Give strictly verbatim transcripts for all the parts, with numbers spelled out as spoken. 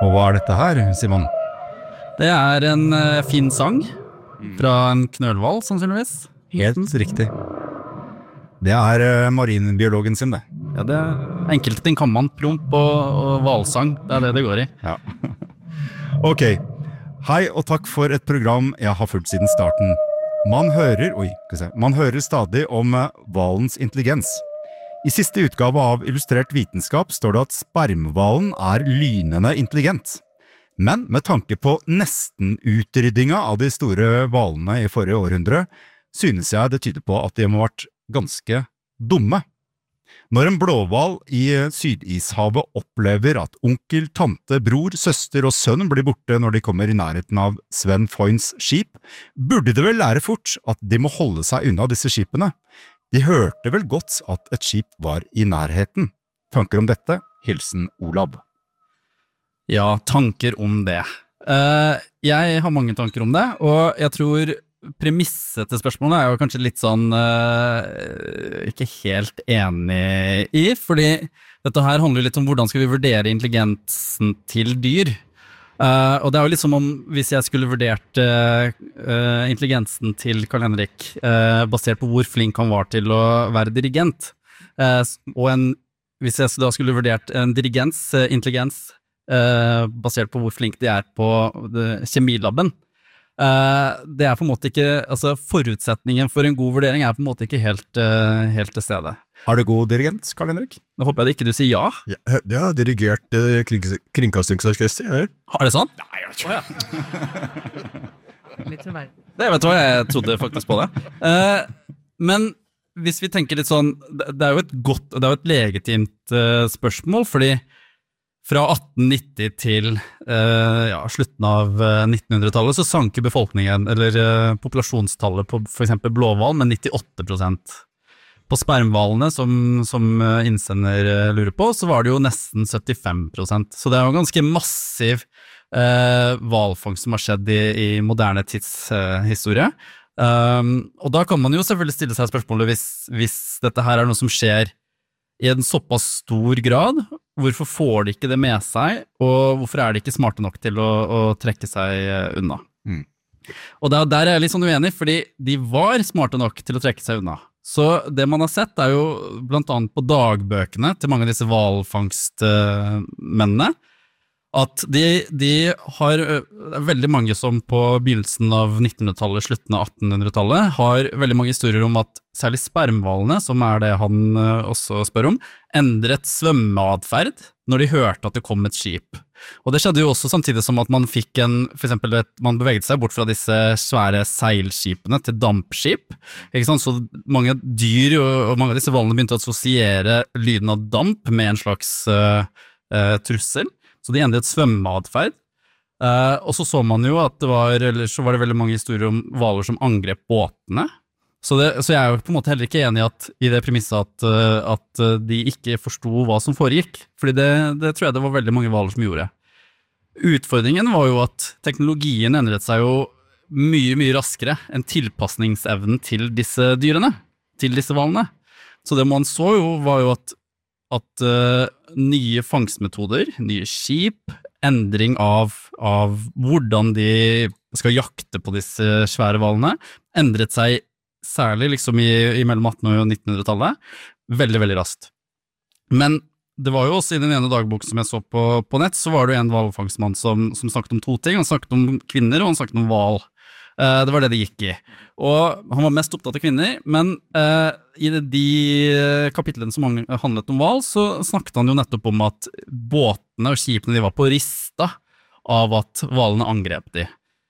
Og hva er dette her, Simon? Det er en uh, fin sang fra en knølhval, sannsynligvis. Helt riktig. Det er uh, marinbiologen sin, det. Ja, det er enkelte ting kan man promp og, og hvalsang. Det er det det går i. Ja. Ok. Hei og takk for et program jeg har fulgt siden starten. Man hører, oi, skal vi se, man hører stadig om uh, hvalens intelligens. I siste utgave av Illustrert vitenskap står det at spermhvalen er lynende intelligent. Men med tanke på nesten-utryddinga av de store hvalene i forrige århundre, synes jeg det tyder på at de må ha vært ganske dumme. Når en blåhval i Sydishavet opplever at onkel, tante, bror, søster og sønn blir borte når de kommer i nærheten av Sven Foyns skip, burde de vel lære fort at de må holde seg unna disse skipene. De hørte vel godt at et skip var i nærheten. Tanker om dette? Hilsen Olav. Ja, tanker om det. Uh, jeg har mange tanker om det, og jeg tror premisset til spørsmålet er jo kanskje litt sånn uh, ikke helt enig i, fordi dette her handler litt om hvordan skal vi vurdere intelligensen til dyr. Uh, og det er jo litt som om hvis jeg skulle vurdert uh, uh, intelligensen til Karl Henrik uh, basert på hvor flink han var til å være dirigent, uh, og en, hvis jeg da skulle vurdert en dirigens, uh, intelligens uh, basert på hvor flink de er på uh, kjemilabben, uh, det er på en måte ikke, altså forutsetningen for en god vurdering er på en måte ikke helt, uh, helt til stede. Har du god dirigent, Karl Henrik? Nå håper jeg ikke du sier ja. Ja, jeg har dirigert uh, kring, kringkastingsorkester, jeg. Har det sånn? Nei, jeg vet ikke. Litt for meg. Det vet du hva, jeg trodde faktisk på det. Uh, men hvis vi tenker litt sånn, det, det er jo et godt, det er jo et legitimt uh, spørsmål, fordi fra atten nitti til uh, ja, slutten av uh, nittenhundretallet så sanker befolkningen, eller uh, populasjonstallet på for eksempel blåhval med nittiåtte prosent. På spermhvalene, som, som innsender lurer på, så var det jo nesten syttifem prosent. Så det er jo en ganske massiv eh, hvalfangst som har skjedd i, i moderne tidshistorie. Eh, um, og da kan man jo selvfølgelig stille seg spørsmålet hvis, hvis dette her er noe som skjer i en såpass stor grad, hvorfor får de ikke det med seg, og hvorfor er de ikke smarte nok til å, å trekke seg unna? Mm. Og der, der er jeg litt sånn uenig, fordi de var smarte nok til å trekke seg unna. Så det man har sett er jo blant annet på dagbøkene til mange av disse hvalfangstmennene, at de, de har, det er veldig mange som på begynnelsen av nittenhundretallet, slutten av attenhundretallet, har veldig mange historier om at særlig spermhvalene, som er det han også spør om, endret svømmeadferd når de hørte at det kom et skip. Og det skjedde jo også samtidig som at man fikk en, for eksempel et, man beveget seg bort fra disse svære seilskipene til dampskip, ikke sant? Så mange dyr og mange av disse hvalene begynte å assosiere lyden av damp med en slags uh, uh, trussel, så de endret svømmeadferd. Uh, og så så man jo at det var, eller så var det veldig mange historier om hvaler som angrep båtene. Så, det, så jeg er jo på en måte heller ikke enig i, at, i det premisset at, at de ikke forsto hva som foregikk, fordi det, det tror jeg det var veldig mange hvaler som gjorde. Utfordringen var jo at teknologien endret seg jo mye, mye raskere enn tilpasningsevnen til disse dyrene, til disse hvalene. Så det man så jo var jo at, at uh, nye fangstmetoder, nye skip, endring av, av hvordan de skal jakte på disse svære hvalene, endret seg særlig liksom i, i mellom atten- og nittenhundretallet, veldig, veldig raskt. Men det var jo også i den ene dagboken som jeg så på, på nett, så var det jo en hvalfangstmann som, som snakket om to ting. Han snakket om kvinner, og han snakket om hval. Uh, det var det det gikk i. Og han var mest opptatt av kvinner, men uh, i de, de kapitlene som handlet om hval, så snakket han jo nettopp om at båtene og skipene de var på rista av at hvalene angrep de.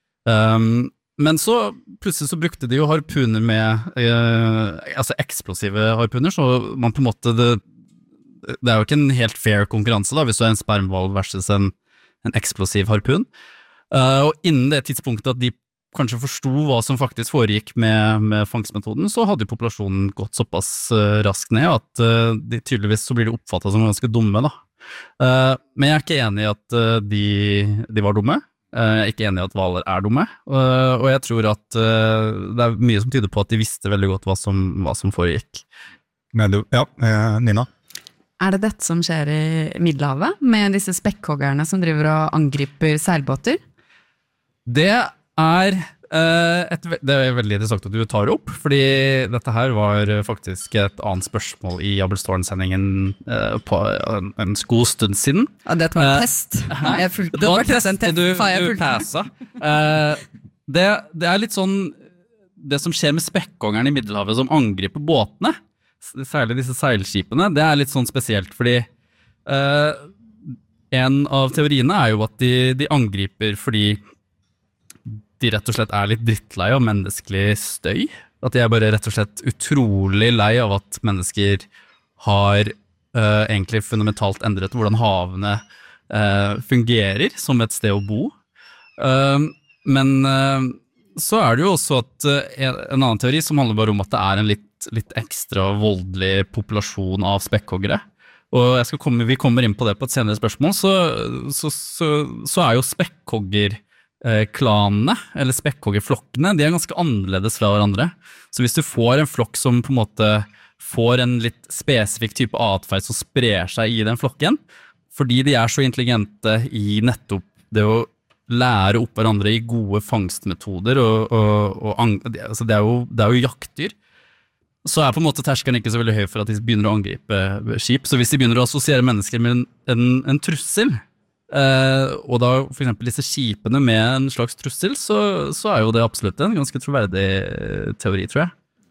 Um, Men så plutselig så brukte de jo harpuner med eh, altså eksplosive harpuner, så man på en måte det, det er jo ikke en helt fair konkurranse da, hvis du er en spermhval versus en, en eksplosiv harpun. Uh, og innen det tidspunktet at de kanskje forsto hva som faktisk foregikk med, med fangstmetoden, så hadde jo populasjonen gått såpass uh, raskt ned at uh, de tydeligvis så blir de oppfattet som ganske dumme da. Uh, men jeg er ikke enig i at uh, de, de var dumme. Jeg er ikke enig i at hvaler er dumme, og jeg tror at det er mye som tyder på at de visste veldig godt hva som, hva som foregikk. Men du, ja, Nina? Er det dette som skjer i Middelhavet, med disse spekkhoggerne som driver og angriper seilbåter? Det er, eh, et, ve- det er veldig interessant at du tar opp, fordi dette her var faktisk et annet spørsmål i Abelstårn-sendingen eh, på en, en god stund siden. Ja, dette var Eh, en test. Hæ? Jeg fulgte, Det var det var test, en test. du, Faen, jeg du fulgte. passa. Eh, det, det er litt sånn, det som skjer med spekkongerne i Middelhavet som angriper båtene, s- særlig disse seilskipene, det er litt sånn spesielt, fordi eh, en av teoriene er jo at de, de angriper fordi de rett og slett er litt drittlei av menneskelig støy. At de er bare rett og slett utrolig lei av at mennesker har eh, egentlig fundamentalt endret hvordan havene eh, fungerer som et sted å bo. Eh, men eh, så er det jo også at eh, en, en annen teori som handler bare om at det er en litt, litt ekstra voldelig populasjon av spekkhoggere. Og jeg skal komme, vi kommer inn på det på et senere spørsmål, så, så, så, så er jo spekkhogger eh, klanene, eller spekkhoggerflokkene, de er ganske annerledes fra hverandre. Så hvis du får en flokk som på en måte får en litt spesifikk type atferd som sprer seg i den flokken, fordi de er så intelligente i nettopp det å lære opp hverandre i gode fangstmetoder, og, og, og ang- altså det, er jo, det er jo jaktdyr, så er på en måte terskelen ikke så veldig høy for at de begynner å angripe skip. Så hvis de begynner å assosiere mennesker med en, en, en trussel, eh, og da for eksempel disse skipene med en slags trussel, så, så er jo det absolutt en ganske troverdig teori, tror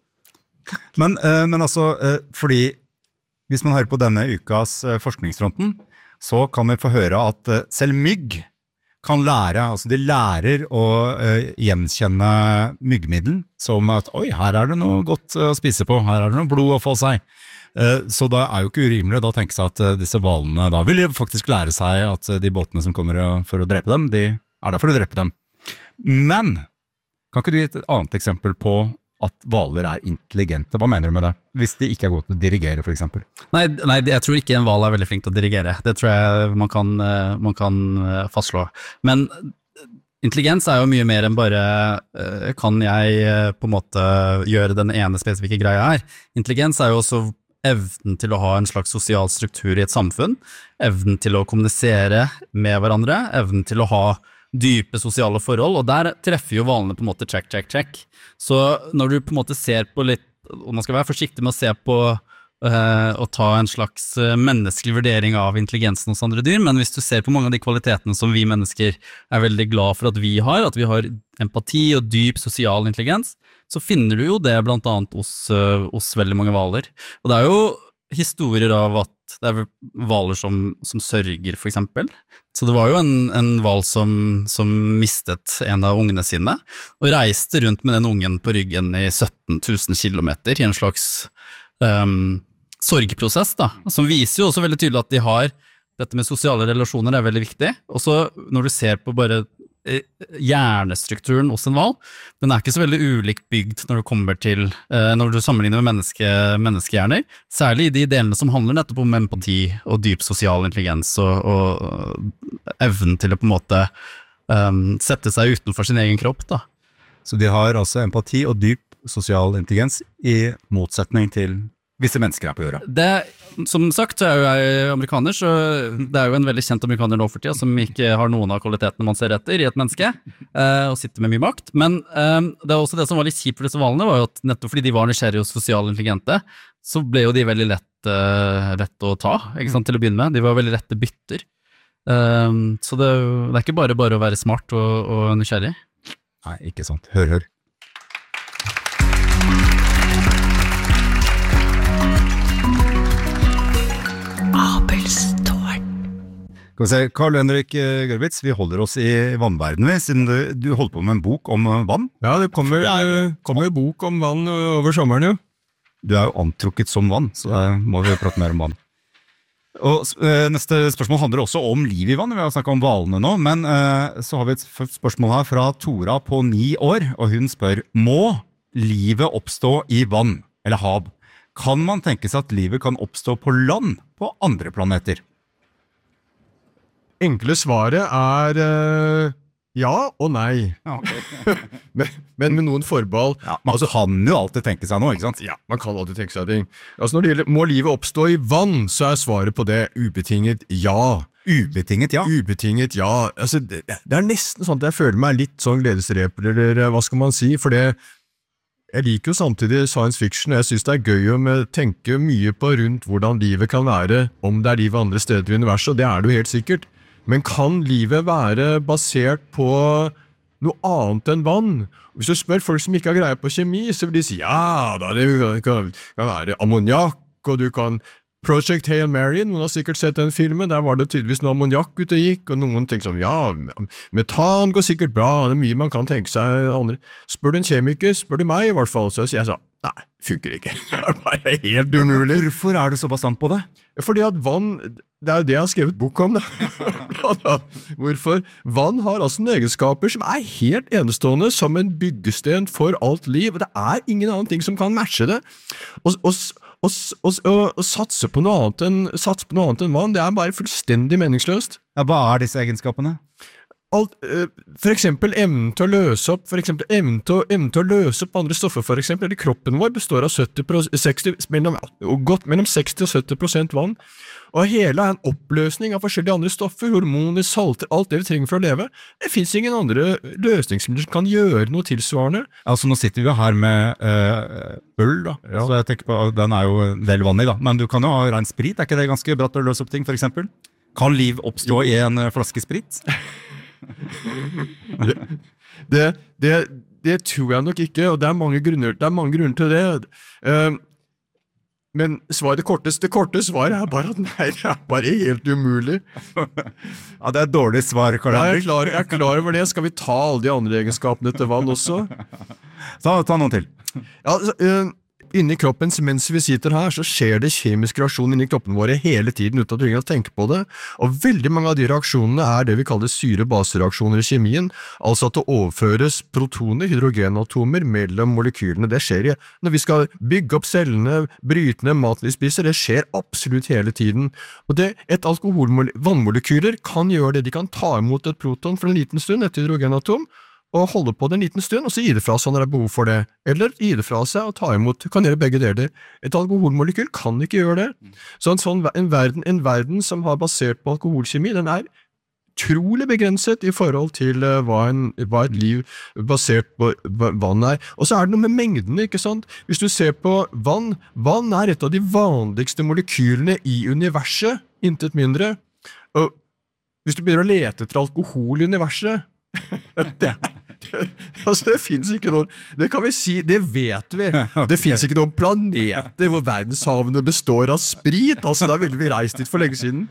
jeg. Men, eh, men altså, eh, fordi hvis man hører på denne ukas eh, forskningsfronten, så kan vi få høre at eh, selv mygg kan lære, altså de lærer å eh, gjenkjenne myggmiddel, som at, oi, her er det noe godt eh, å spise på, her er det noe blod å få seg. Eh, så da er jo ikke urimelig da å tenke seg at eh, disse hvalene, da vil de faktisk lære seg at eh, de båtene som kommer eh, for å drepe dem, de er der for å drepe dem. Men, kan ikke du gi et annet eksempel på at hvaler er intelligente? Hva mener du med det? Hvis de ikke er gode til å dirigere, for eksempel. Nei, nei, jeg tror ikke en hval er veldig flink til å dirigere. Det tror jeg man kan, eh, man kan eh, fastslå. Men intelligens er jo mye mer enn bare eh, kan jeg eh, på en måte gjøre den ene spesifikke greia her. Intelligens er jo også evnen til å ha en slags sosial struktur i et samfunn, evnen til å kommunisere med hverandre, evnen til å ha dype sosiale forhold, og der treffer jo hvalene på en måte check, check, check. Så når du på en måte ser på litt, og man skal være forsiktig med å se på uh, og ta en slags uh, menneskelig vurdering av intelligensen hos andre dyr, men hvis du ser på mange av de kvalitetene som vi mennesker er veldig glad for at vi har, at vi har empati og dyp sosial intelligens, så finner du jo det blant annet hos, uh, hos veldig mange hvaler. Og det er jo historier av at det er hvaler som, som sørger, for eksempel. Så det var jo en, en hval som, som mistet en av ungene sine, og reiste rundt med den ungen på ryggen i sytten tusen kilometer i en slags um, sorgprosess, da, som viser jo også veldig tydelig at de har, dette med sosiale relasjoner er veldig viktig. Og så når du ser på bare hjernestrukturen hos en hval, den er ikke så veldig ulikt bygd når du kommer til, eh, når du sammenligner med menneske, menneskehjerner, særlig i de delene som handler nettopp om empati og dyp sosial intelligens og, og evnen til å på en måte um, sette seg utenfor sin egen kropp, da. Så de har altså empati og dyp sosial intelligens i motsetning til visse mennesker er på jorda. Det, som sagt, så er jo jeg amerikaner, så det er jo en veldig kjent amerikaner nå for tida, som ikke har noen av kvalitetene man ser etter i et menneske, eh, og sitter med mye makt. Men eh, det er også det som var litt kjipt for disse hvalene, var jo at nettopp fordi de var nysgjerrige og sosialt intelligente, så ble jo de veldig lett, eh, lett å ta, ikke sant, til å begynne med. De var veldig lette bytter. Eh, så det, det er ikke bare bare å være smart og, og nysgjerrig. Nei, ikke sant. Hør, hør. Skal vi se, Karl Henrik Gørvitz, vi holder oss i vannverdenen, vi, siden du, du holder på med en bok om vann. Ja, det kommer, eh, kommer jo bok om vann over sommeren, jo. Du er jo antrukket som vann, så da må vi prate mer om vann. Og eh, neste spørsmål handler også om liv i vann, vi har snakket om hvalene nå, men eh, så har vi et spørsmål her fra Tora på ni år, og hun spør, må livet oppstå i vann eller hav? Kan man tenke seg at livet kan oppstå på land på andre planeter? Enkle svaret er uh, Ja og nei. Ja, okay. men, men med noen forbehold. Ja, man altså, kan jo alltid tenke seg noe, ikke sant? Ja, man kan alltid tenke seg ting. Altså når det gjelder, må livet oppstå i vann, så er svaret på det ubetinget ja. Ubetinget ja? Ubetinget ja. Altså, det, det er nesten sånn at jeg føler meg litt sånn gledesreper, eller hva skal man si, for det, jeg liker jo samtidig science fiction, og jeg synes det er gøy å tenke mye på rundt hvordan livet kan være, om det er livet andre steder i universet, og det er det jo helt sikkert. Men kan livet være basert på noe annet enn vann? Hvis du spør folk som ikke har greie på kjemi, så vil de si, ja, da det kan, kan være ammoniak, og du kan Project Hail Mary, noen har sikkert sett den filmen, der var det tydeligvis noe ammoniak ute og gikk, og noen tenker sånn, ja, metan går sikkert bra, det er mye man kan tenke seg andre. Spør du en kjemiker, spør du meg i hvert fall, så sier jeg sånn, nei, funker ikke. Det er bare helt umulig. Hvorfor er du så bastant på det? Fordi at vann, det er jo det jeg har skrevet bok om da. Hvorfor? Vann har altså noen egenskaper som er helt enestående som en byggesten for alt liv, og det er ingen annen ting som kan matche det. Og, og, og, og, og, og satse på noe annet enn, satse på noe annet enn vann, det er bare fullstendig meningsløst. Ja, hva er disse egenskapene? Alt, for eksempel evnen til å løse opp, for eksempel evnen til, evnen til å løse opp andre stoffer, for eksempel, eller kroppen vår består av sytti, seksti, mellom, godt mellom seksti og sytti prosent vann, og hele er en oppløsning av forskjellige andre stoffer, hormoner, salter, alt det vi trenger for å leve. Det finnes ingen andre løsningsmidler som kan gjøre noe tilsvarende. Altså nå sitter vi jo her med uh, øl da, ja. Så jeg tenker på, den er jo en del vannig da, men du kan jo ha ren sprit, er ikke det ganske bratt å løse opp ting for eksempel? Kan liv oppstå jo. I en uh, flaske sprit? det, det, det, det tror jeg nok ikke, og det er mange grunner, det er mange grunner til det. Uh, men svaret, det korte, det korte svaret er bare at nei, det er bare helt umulig. Ja, det er et dårlig svar, Karl ja, jeg, er klar, jeg er klar over det. Skal vi ta alle de andre egenskapene til vann også? Ta, ta noen til. Ja, uh, inni kroppen, mens vi sitter her, så skjer det kjemisk reaksjon inni kroppen våre hele tiden, uten at du trenger å tenke på det. Og veldig mange av de reaksjonene er det vi kaller syre-basereaksjoner i kjemien, altså at det overføres protoner, hydrogenatomer, mellom molekylene. Det skjer i, når vi skal bygge opp cellene, bryte ned maten vi spiser, det skjer absolutt hele tiden. Og det, et alkohol-vannmolekyler kan gjøre det, de kan ta imot et proton for en liten stund, et hydrogenatom, og holde på det en liten stund, og så gi det fra seg når det er behov for det. Eller gi det fra seg og ta imot, kan gjøre begge deler. Et alkoholmolekyl kan ikke gjøre det. Så en, sånn, en, verden, en verden som har basert på alkoholkjemi, den er utrolig begrenset i forhold til uh, hva, en, hva et liv basert på vann er. Og så er det noe med mengdene, ikke sant? Hvis du ser på vann, vann er et av de vanligste molekylene i universet, intet mindre. Og hvis du begynner å lete etter alkohol i universet, det, det, altså det finnes ikke noen, det kan vi si, det vet vi, det finnes ikke noen planeter hvor verdenshavene består av sprit, altså da ville vi reist dit for lenge siden.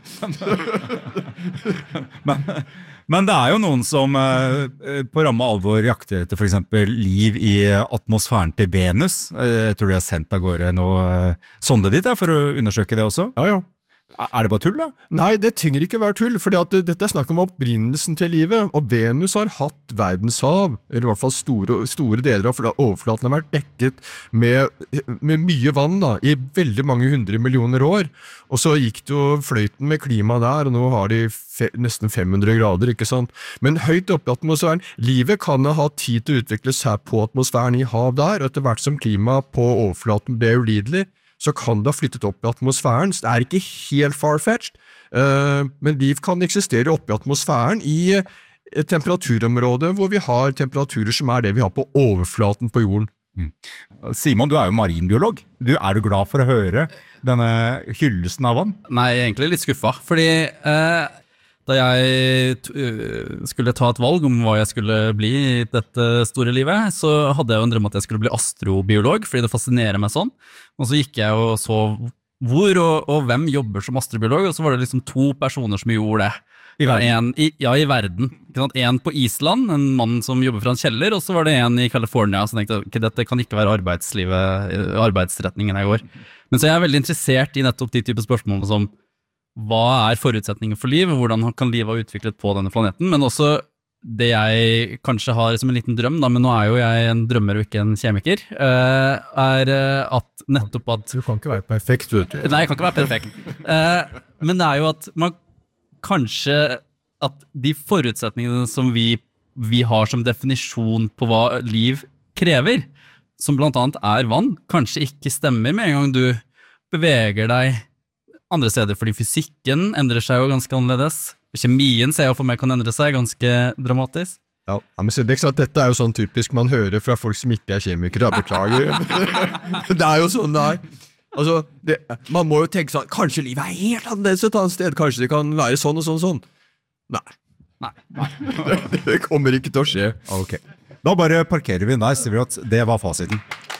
men, men det er jo noen som uh, på ramme alvor jakter etter for eksempel liv i atmosfæren til Venus. Jeg tror de har sendt av gårde noe uh, sonde dit ja, for å undersøke det også. Ja, ja. Er det bare tull da? Nei, det trenger ikke være tull, fordi at dette er snakk om opprinnelsen til livet, og Venus har hatt verdenshav, eller i hvert fall store, store deler av overflaten har vært dekket med, med mye vann da, i veldig mange hundre millioner år, og så gikk det jo fløyten med klima der, og nå har de fe, nesten fem hundre grader, ikke sant? Men høyt oppe i atmosfæren, livet kan ha hatt tid til å utvikles her på atmosfæren i hav der, og etter hvert som klima på overflaten ble ulidelig, så kan det ha flyttet opp i atmosfæren, så det er ikke helt far-fetched, uh, men liv kan eksistere oppe i atmosfæren i et temperaturområde hvor vi har temperaturer som er det vi har på overflaten på jorden. Mm. Simon, du er jo marinbiolog. Du, er du glad for å høre denne hyllesten av vann? Nei, egentlig litt skuffet, fordi eh, da jeg skulle ta et valg om hva jeg skulle bli i dette store livet, så hadde jeg jo en drøm at jeg skulle bli astrobiolog, fordi det fascinerer meg sånn. Og så gikk jeg og så hvor og, og hvem jobber som astrobiolog, og så var det liksom to personer som gjorde det. I verden? En, i, ja, i verden. En på Island, en mann som jobber fra en kjeller, og så var det en i California, så tenkte jeg, okay, dette kan ikke være arbeidslivet, arbeidsretningen jeg går. Men så er jeg veldig interessert i nettopp de type spørsmål som hva er forutsetningen for liv, hvordan kan livet ha utviklet på denne planeten, men også det jeg kanskje har som en liten drøm, da, men nå er jo jeg en drømmer og ikke en kjemiker, er at nettopp at... Du kan ikke være perfekt, vet du. Nei, jeg kan ikke være perfekt. Men det er jo at man kanskje, at de forutsetningene som vi vi har som definisjon på hva liv krever, som blant annet er vann, kanskje ikke stemmer med en gang du beveger deg andre steder, fordi fysikken endrer seg jo ganske annerledes. Kjemien ser jeg for meg kan endre seg ganske dramatisk. Ja, men så det er ikke sant, dette er jo sånn typisk man hører fra folk som ikke er kjemikere, jeg beklager. Det er jo sånn det er. Altså, det, man må jo tenke sånn, kanskje livet er helt annerledes et annet sted, kanskje det kan være sånn og sånn og sånn. Nei. Nei. Nei. Det, det kommer ikke til å skje. Ok. Da bare parkerer vi der, sier vi at det var fasiten.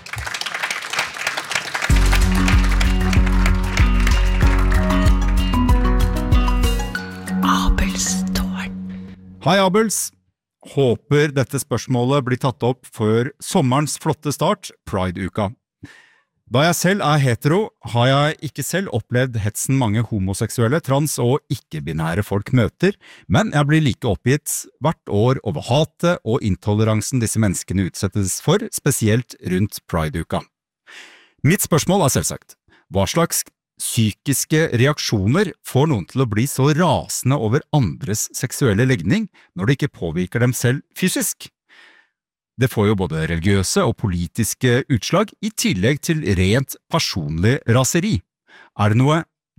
Abelstårn. Hei Abels. Håper dette spørsmålet blir tatt opp før sommerens flotte start, Pride-uka. Da jeg selv er hetero, har jeg ikke selv opplevd hetsen mange homoseksuelle, trans- og ikke-binære folk møter, men jeg blir like oppgitt hvert år over hatet og intoleransen disse menneskene utsettes for, spesielt rundt Pride-uka. Mitt spørsmål er selvsagt, hva slags psykiske reaksjoner får noen til å bli så rasende over andres seksuelle legning når det ikke påvirker dem selv fysisk? Det får jo både religiøse og politiske utslag i tillegg til rent personlig raseri. Er det noe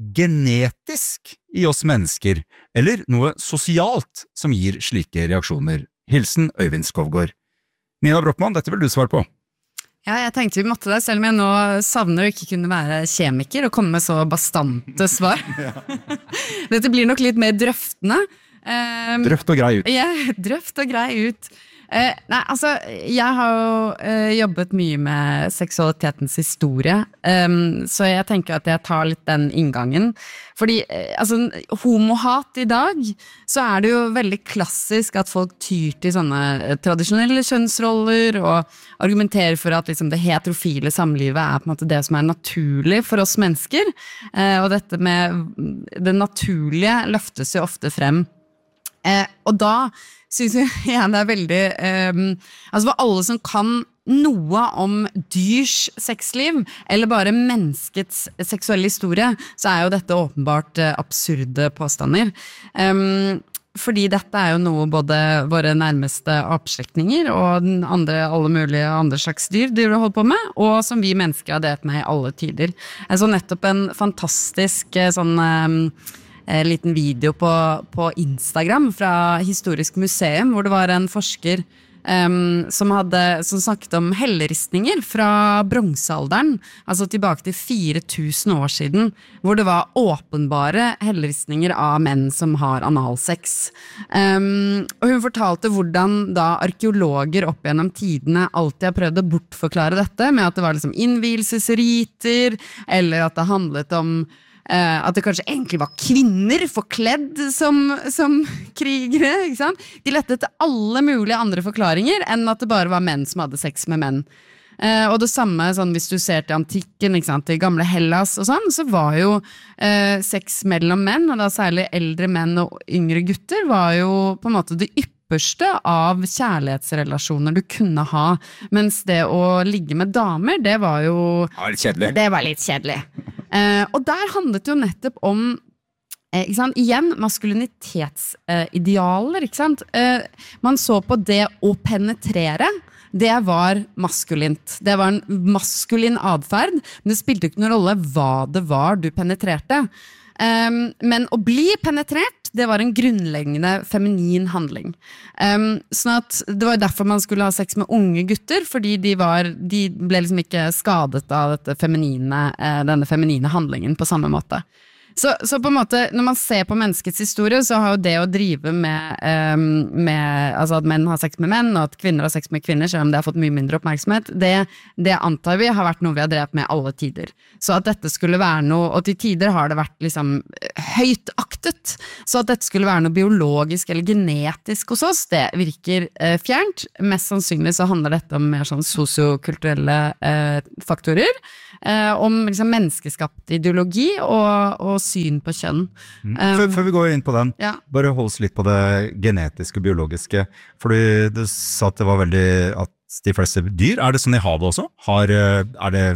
genetisk i oss mennesker, eller noe sosialt som gir slike reaksjoner? Hilsen Øyvind Skovgaard. Nina Brochmann, dette vil du svare på. Ja, jeg tenkte vi måtte det, selv om jeg nå savner å ikke kunne være kjemiker og komme med så bastante svar. Dette blir nok litt mer drøftende. Um, Drøft og grei ut. Ja, drøft og grei ut. Eh, nei, altså, jeg har jo eh, jobbet mye med seksualitetens historie, um, så jeg tenker at jeg tar litt den inngangen. Fordi, eh, altså, homohat i dag, så er det jo veldig klassisk at folk tyr til sånne eh, tradisjonelle kjønnsroller, og argumenterer for at liksom, det heterofile samlivet er på en måte det som er naturlig for oss mennesker, eh, og dette med det naturlige løftes jo ofte frem. Eh, og da synes jeg igjen det er veldig eh, altså for alle som kan noe om dyrs sexliv eller bare menneskets seksuelle historie, så er jo dette åpenbart eh, absurde påstander. Um, fordi dette er jo noe både våre nærmeste apeslektninger og den andre, alle mulige andre slags dyr de har holdt på med, og som vi mennesker har delt med i alle tider. Jeg så nettopp en fantastisk eh, sånn eh, en liten video på, på Instagram fra Historisk museum, hvor det var en forsker um, som, hadde, som snakket om helleristninger fra bronsealderen, altså tilbake til fire tusen år siden, hvor det var åpenbare helleristninger av menn som har analsex. Um, og hun fortalte hvordan da arkeologer opp gjennom tidene alltid har prøvd å bortforklare dette, med at det var liksom innvielsesriter, eller at det handlet om Uh, at det kanskje egentlig var kvinner forkledd som, som krigere, ikke sant? De lette etter alle mulige andre forklaringer enn at det bare var menn som hadde sex med menn. Uh, og det samme sånn, hvis du ser til antikken, ikke sant, til gamle Hellas og sånn, så var jo uh, sex mellom menn, og da særlig eldre menn og yngre gutter, var jo på en måte det ypperste av kjærlighetsrelasjoner du kunne ha, mens det å ligge med damer, det var jo Ja, litt kjedelig. Det var litt kjedelig. Uh, og der handlet jo nettopp om eh, ikke sant? Igjen, maskulinitetsidealer, ikke sant? Uh, man så på det å penetrere, det var maskulint. Det var en maskulin adferd, men det spilte ikke noen rolle hva det var du penetrerte. Um, men å bli penetrert, det var en grunnleggende feminin handling. Um, sånn at det var derfor man skulle ha sex med unge gutter, fordi de, var, de ble liksom ikke skadet av dette feminine, uh, denne feminine handlingen på samme måte. Så, så på en måte, når man ser på menneskets historie, så har jo det å drive med, um, med altså at menn har sex med menn, og at kvinner har sex med kvinner, selv om det har fått mye mindre oppmerksomhet, det, det antar vi har vært noe vi har drevet med alle tider. Så at dette skulle være noe, og til tider har det vært liksom høyt aktet, så at dette skulle være noe biologisk eller genetisk hos oss, det virker uh, fjernt. Mest sannsynlig så handler dette om mer sånn sosiokulturelle uh, faktorer, uh, om liksom menneskeskapt ideologi og, og syn på kjønn. Mm. Før, før vi går inn på den, ja. Bare hold oss litt på det genetiske og biologiske, fordi du sa at det var veldig, at de fleste dyr, er det sånn i havet også? Har, er det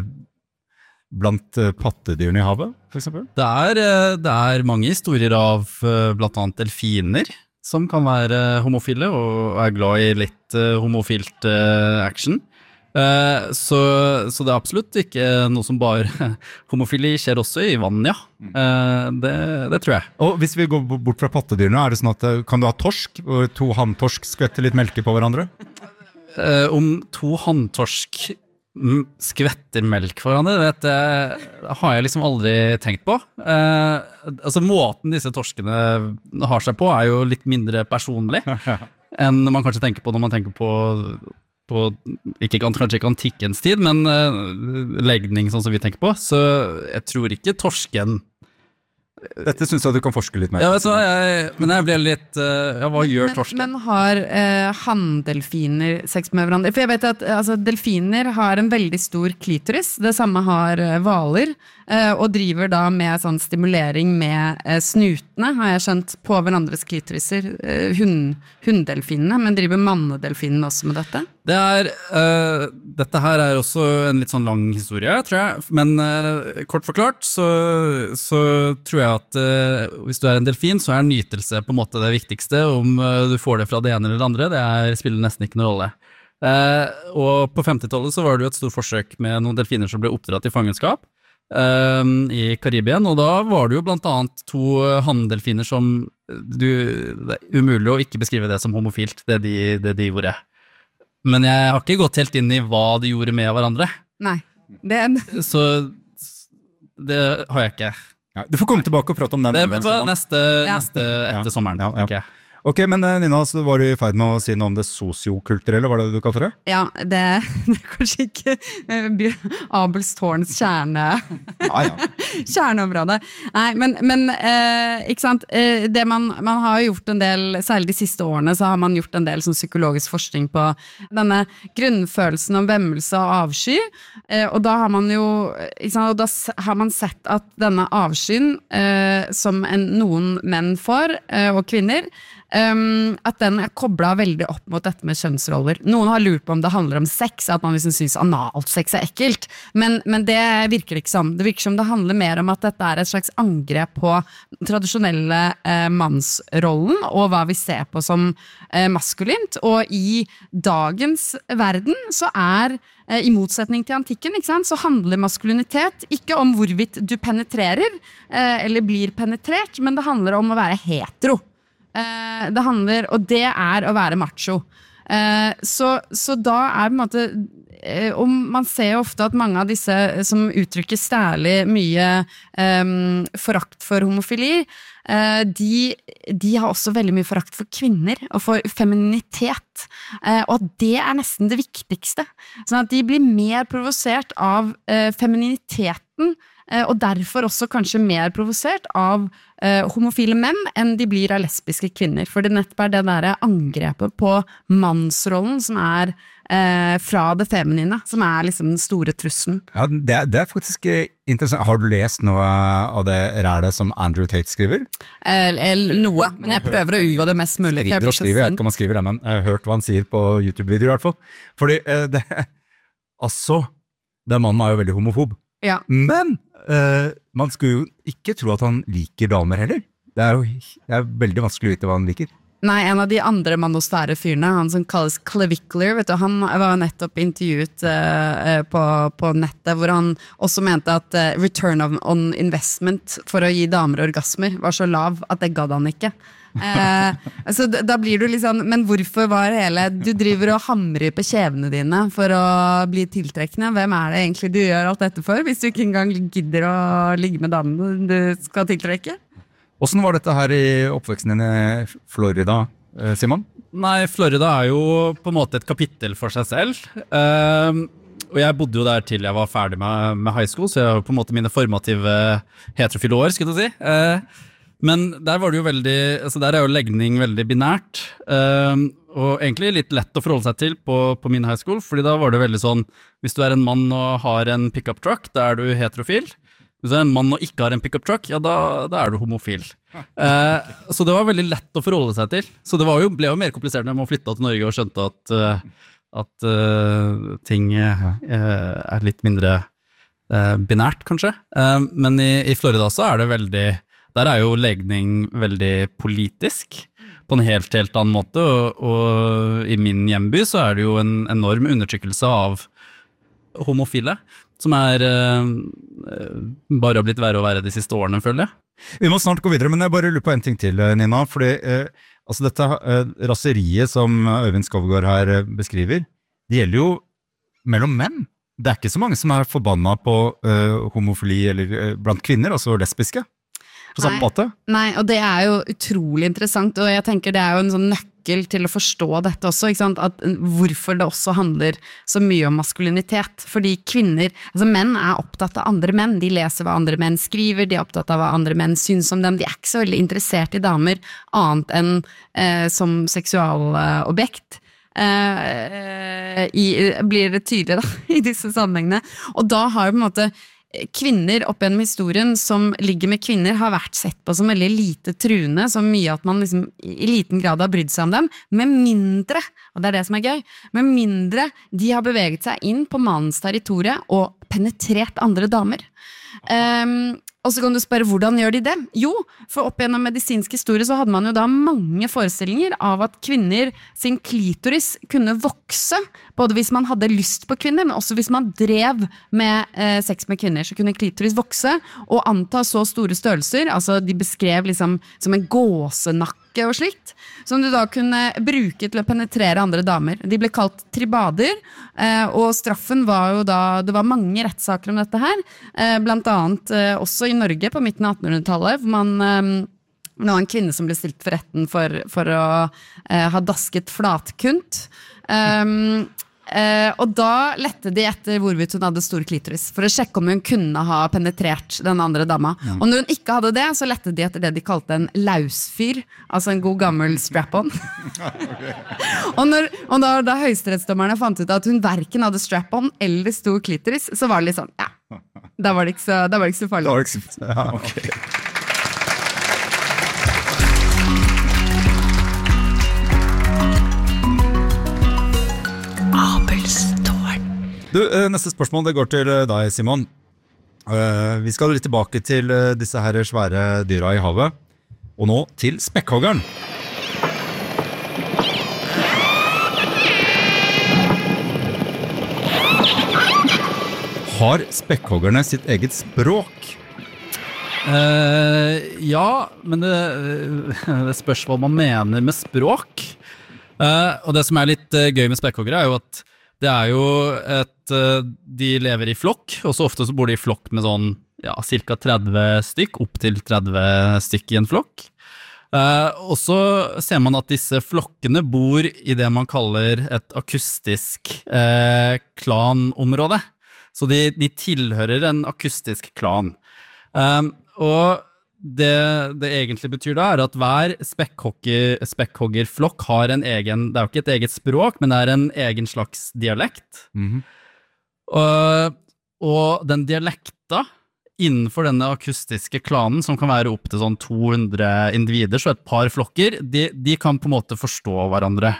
blant pattedyrene i havet, for eksempel? Det er, det er mange historier av blant annet delfiner, som kan være homofile og er glad i litt uh, homofilt uh, action. Uh, så, så det er absolutt ikke noe som bare homofili skjer også i vann, ja. Uh, det, det tror jeg. Og hvis vi går bort fra pattedyrene, er det sånn at kan du ha torsk, og to hanntorsk skvetter litt melke på hverandre? Uh, om to hanntorsk skvetter melk for hverandre, vet jeg, har jeg liksom aldri tenkt på. Uh, altså måten disse torskene har seg på er jo litt mindre personlig enn man kanskje tenker på når man tenker på på, ikke, kanskje ikke antikkens tid, men uh, legning sånn som vi tenker på, så jeg tror ikke torsken. Dette synes jeg du kan forske litt mer. Ja, vet du hva, jeg, men jeg ble litt, uh, ja, hva gjør torsken? Men, men har uh, hanndelfiner sex med hverandre? For jeg vet at altså, delfiner har en veldig stor klitoris, det samme har uh, valer, uh, og driver da med sånn stimulering med uh, snutene, har jeg skjønt, på hverandres klitoriser, uh, hund, hunddelfinene, men driver mannedelfinene også med dette? Det er, uh, dette her er også en litt sånn lang historie, tror jeg, men uh, kort forklart så, så tror jeg at uh, hvis du er en delfin, så er nytelse på en måte det viktigste. Om uh, du får det fra det ene eller det andre, det er, spiller nesten ikke noen rolle. Uh, og på femtitallet så var det jo et stort forsøk med noen delfiner som ble oppdratt i fangenskap uh, i Karibien, og da var det jo blant annet to hanndelfiner som du, det er umulig å ikke beskrive det som homofilt, det de, det de gjorde. Men jeg har ikke gått helt inn i hva de gjorde med hverandre. Nei, det er... Så det har jeg ikke. Ja, du får komme tilbake og prate om den. Det var neste, Ja. neste etter sommeren. Ja, ja. Okay. Ok, men Nina, så var du i ferd med å si noe om det sosiokulturelle, var det det du kalte det? Ja, det, det er kanskje ikke uh, Abels tårns kjerne, Ja, ja. kjerneområde. Nei, men, men uh, ikke sant, uh, det man, man har gjort en del, særlig de siste årene, så har man gjort en del sånn psykologisk forskning på denne grunnfølelsen om vemmelse og avsky, uh, og da har man jo, ikke sant, og da har man sett at denne avskyen uh, som en, noen menn får, uh, og kvinner, Um, at den er koblet veldig opp mot dette med kjønnsroller. Noen har lurt på om det handler om sex, at man liksom synes analsex er ekkelt, men, men det virker ikke som. Det virker som det handler mer om at dette er et slags angrep på den tradisjonelle eh, mannsrollen, og hva vi ser på som eh, maskulint, og i dagens verden så er eh, i motsetning til antikken, ikke sant, så handler maskulinitet ikke om hvorvidt du penetrerer eh, eller blir penetrert, men det handler om å være hetero. Uh, det handler, og det er å være macho. Uh, så, så da er på en måte uh, og man ser jo ofte at mange av disse som uttrykker særlig mye um, forakt for homofili, uh, de, de har også veldig mye forakt for kvinner og for femininitet, uh, og at det er nesten det viktigste. Sånn at de blir mer provosert av uh, femininiteten, og derfor også kanskje mer provosert av eh, homofile menn enn de blir av lesbiske kvinner. For det nettopp er det der angrepet på mannsrollen som er eh, fra det feminine, som er liksom den store trusselen. Ja, det, det er faktisk interessant. Har du lest noe av det rælet som Andrew Tate skriver? Eller noe, men jeg prøver å unngå det mest mulig. Skriver og skriver, jeg vet ikke om han skriver det, men jeg har hørt hva han sier på YouTube-videoer i hvert fall. Fordi eh, det, altså, den mannen er jo veldig homofob. Ja. Men Uh, man skulle jo ikke tro at han liker damer heller. Det er jo det er veldig vanskelig å vite hva han liker. Nei, en av de andre manosfære fyrene, han som kalles Clavicular, vet du, han var nettopp intervjuet uh, på, på nettet, hvor han også mente at uh, return on investment for å gi damer orgasmer var så lav at det gadd han ikke. Eh, så da blir du liksom, men hvorfor var hele, du driver og hamrer på kjevene dine for å bli tiltrekkende, hvem er det egentlig du gjør alt dette for, hvis du ikke engang gidder å ligge med damene du skal tiltrekke? Hvordan var dette her i oppveksten din i Florida, Simon? Nei, Florida er jo på en måte et kapittel for seg selv, uh, og jeg bodde jo der til jeg var ferdig med, med high school, så jeg har på en måte mine formative heterofile år, skulle jeg si. Uh, Men der var det jo veldig, altså der er jo legning veldig binært, um, og egentlig litt lett å forholde seg til på, på min high school, fordi da var det veldig sånn, hvis du er en mann og har en pick-up truck, da er du heterofil. Hvis du er en mann og ikke har en pick-up truck, ja da, da er du homofil. Uh, så det var veldig lett å forholde seg til. Så det var jo, ble jo mer komplisert når man flyttet til Norge og skjønte at, uh, at uh, ting uh, er litt mindre uh, binært, kanskje. Uh, men i, i Florida så er det veldig... Der er jo legning veldig politisk, på en helt, helt annen måte, og, og i min hjemby så er det jo en enorm undertrykkelse av homofile, som er eh, bare har blitt verre og verre de siste årene, føler jeg. Vi må snart gå videre, men jeg bare lurer på en ting til, Nina, fordi eh, altså dette eh, raseriet som Øyvind Skovgaard her eh, beskriver, det gjelder jo mellom menn. Det er ikke så mange som er forbannet på eh, homofili eller eh, blant kvinner, altså lesbiske, på samme måte. Nei, og det er jo utrolig interessant, og jeg tenker det er jo en sånn nøkkel til å forstå dette også, ikke sant? At hvorfor det også handler så mye om maskulinitet, fordi kvinner, altså menn er opptatt av andre menn, de leser hva andre menn skriver, de er opptatt av hva andre menn syns om dem, de er ikke så veldig interessert i damer, annet enn eh, som seksualobjekt. Uh, i, blir det tydelig da, i disse sammenhengene, og da har jo på en måte kvinner opp gjennom historien som ligger med kvinner har vært sett på som veldig lite truende, så mye at man liksom i liten grad har brydd seg om dem, med mindre, og det er det som er gøy, med mindre de har beveget seg inn på mannens territorie og penetrert andre damer. Um, og så kan du spørre, hvordan gjør de det? Jo, for opp gjennom medisinsk historie så hadde man jo da mange forestillinger av at kvinner sin klitoris kunne vokse, både hvis man hadde lyst på kvinner, men også hvis man drev med eh, sex med kvinner, så kunne klitoris vokse og anta så store størrelser, altså de beskrev liksom som en gåsenakke og slikt, som du da kunne bruke til å penetrere andre damer. De ble kalt tribader, eh, og straffen var jo da, det var mange rettssaker om dette her, eh, blant annet eh, også i Norge på midten av attenhundretallet, hvor man eh, det var en kvinne som ble stilt for retten for, for å eh, ha dasket flatkunt. Um, eh, og da lette de etter hvorvidt hun hadde stor klitoris, for å sjekke om hun kunne ha penetrert den andre dama. Ja. Og når hun ikke hadde det, så lette de etter det de kalte en lausfyr, altså en god gammel strap-on. og når, og da, da høyesterettsdommerne fant ut at hun hverken hadde strap-on eller stor klitoris, så var det litt sånn, ja, da var det ikke så, da var det ikke så farlig. Da var det ikke så, ja, ok. Du, neste spørsmål det går til deg, Simon. Vi skal litt tilbake til disse her svære dyra i havet, og nå til spekkhoggeren. Har spekkhoggerne sitt eget språk? Uh, ja, men det, det spørs hva man mener med språk. Uh, og det som er litt uh, gøy med spekkhoggere er jo at det er jo et, de lever i flokk, og så ofte så bor de i flokk med sånn, ja, cirka tretti stykk, opp til tretti stykk i en flokk. Eh, og så ser man at disse flokkene bor i det man kaller et akustisk eh, klanområde. Så de, de tilhører en akustisk klan. Eh, og Det det egentlig betyr da er at hver spekkhogger, spekkhoggerflokk har en egen, det er jo ikke et eget språk, men det er en egen slags dialekt. Mm-hmm. og, og den dialekta innenfor denne akustiske klanen, som kan være opp til sånn to hundre individer, så et par flokker, de, de kan på en måte forstå hverandre.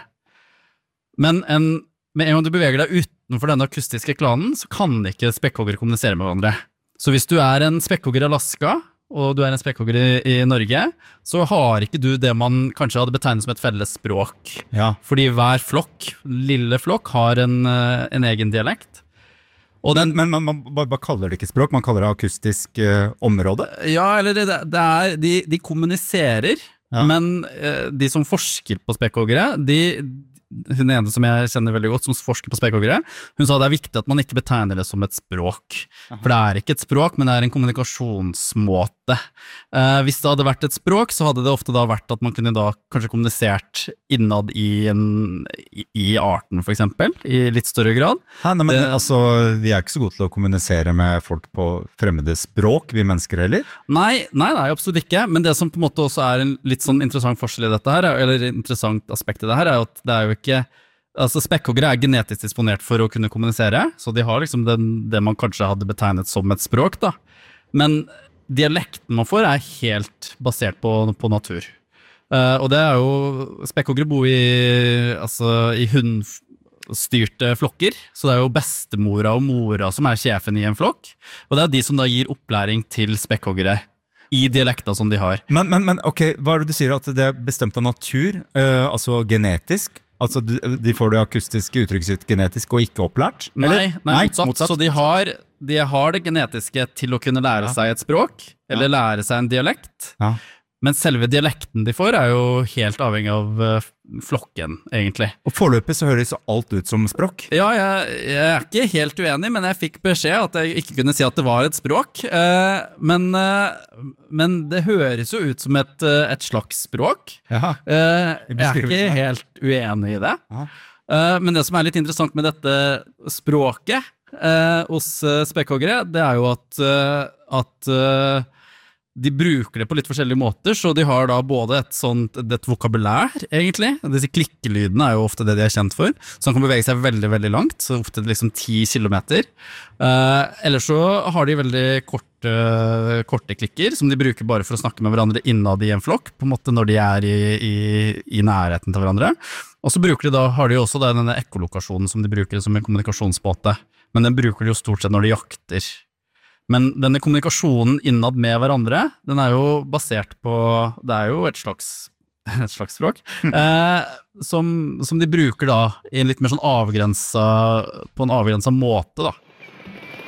Men en, med en gang du beveger deg utenfor denne akustiske klanen, så kan ikke spekkhogger kommunisere med hverandre. Så hvis du er en spekkhogger i Alaska, og du er en spekkhogger i, i Norge, så har ikke du det man kanskje hadde betegnet som et felles språk. Ja. Fordi hver flokk, lille flokk, har en, en egen dialekt. Og den, men men man bare, bare kaller det ikke språk, man kaller det akustisk uh, område? Ja, eller det, det er, de, de kommuniserer, ja. Men uh, de som forsker på spekkhoggere, de hun ene som jeg kjenner veldig godt, som forsker på spekkhoggere, hun sa det er viktig at man ikke betegner det som et språk. For det er ikke et språk, men det er en kommunikasjonsmåte. Eh, hvis det hadde vært et språk, så hadde det ofte da vært at man kunne da kanskje kommunisert innad i, en, i, i arten, for eksempel, i litt større grad. Hæ, nei, men det, altså, vi er ikke så gode til å kommunisere med folk på fremmede språk, vi mennesker heller? Nei, nei, nei, absolutt ikke. Men det som på en måte også er en litt sånn interessant forskjell i dette her, eller interessant aspekt i det her, er at det er jo ikke, altså spekkhoggere er genetisk disponert for å kunne kommunisere, så de har liksom den, det man kanskje hadde betegnet som et språk da, men dialekten man får er helt basert på, på natur. Uh, og det er jo, spekkhoggere bor i, altså, i hundstyrte flokker, så det er jo bestemora og mora som er sjefen i en flokk, og det er de som da gir opplæring til spekkhoggere. i dialekta som de har. Men, men, men ok, hva er det du sier at det er bestemt av natur, uh, altså genetisk? Altså de, de får det akustiske uttrykket sitt genetisk og ikke opplært? Nei, nei, nei motsatt. motsatt. Så de har, de har det genetiske til å kunne lære ja. seg et språk, eller ja. lære seg en dialekt. Ja. Men selve dialekten de får er jo helt avhengig av uh, flokken, egentlig. Og forløpet så høres alt ut som språk? Ja, jeg, jeg er ikke helt uenig, men jeg fikk beskjed at jeg ikke kunne si at det var et språk. Uh, men, uh, men det høres jo ut som et, uh, et slags språk. Uh, jeg er ikke helt uenig i det. Uh, men det som er litt interessant med dette språket uh, hos uh, spekkhoggere, det er jo at, uh, at uh, de bruker det på litt forskjellige måter, så de har da både et sånt, et vokabulær, egentlig. Disse klikkelydene er jo ofte det de er kjent for, så han kan bevege seg veldig, veldig langt, så ofte liksom ti kilometer. Uh, eller så har de veldig korte, korte klikker, som de bruker bare for å snakke med hverandre innad i en flokk, på en måte når de er i, i, i nærheten til hverandre. Og så bruker de da, har de også da denne ekkolokasjonen som de bruker som en kommunikasjonsbåte, men den bruker de jo stort sett når de jakter. Men denne kommunikasjonen innad med hverandre, den er jo basert på, det er jo et slags, et slags språk, eh, som, som de bruker da i en litt mer sånn avgrenset, på en avgrenset måte da.